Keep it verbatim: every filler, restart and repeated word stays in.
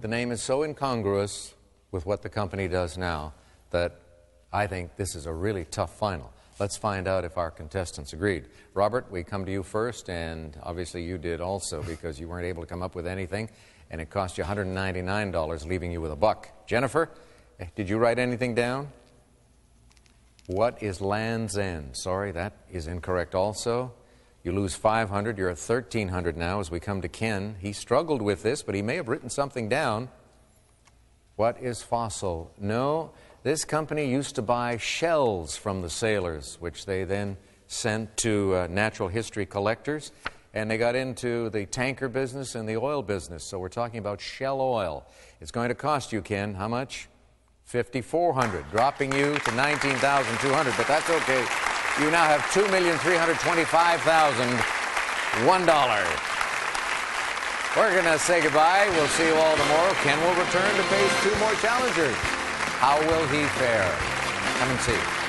the name is so incongruous with what the company does now that I think this is a really tough final. Let's find out if our contestants agreed. Robert, we come to you first, and obviously you did also because you weren't able to come up with anything, and it cost you one hundred ninety-nine dollars, leaving you with a buck. Jennifer, did you write anything down? What is Land's End? Sorry, that is incorrect also. You lose five hundred. You're at thirteen hundred now as we come to Ken. He struggled with this, but he may have written something down. What is Fossil? No. This company used to buy shells from the sailors, which they then sent to uh, natural history collectors, and they got into the tanker business and the oil business. So we're talking about Shell Oil. It's going to cost you, Ken, how much? fifty-four hundred dollars, dropping you to nineteen thousand two hundred dollars, but that's okay. You now have two million three hundred twenty-five thousand one dollar. We're going to say goodbye. We'll see you all tomorrow. Ken will return to face two more challengers. How will he fare? Come and see.